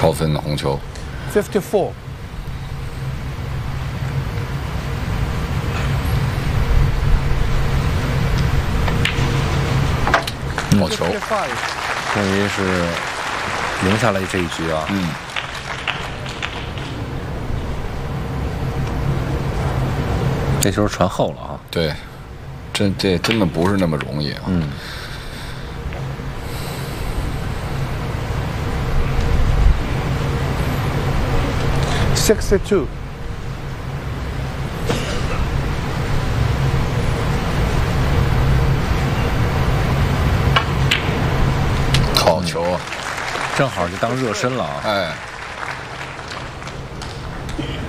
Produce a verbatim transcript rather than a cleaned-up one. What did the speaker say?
超分的红球。 fifty-four. 好球， 终于是赢下来这一局啊！ 嗯， 这球传后了啊！ 对，这这真的不是那么容易啊！ 嗯。 sixty-two. 好球啊！ 正好就当热身了啊！ 哎。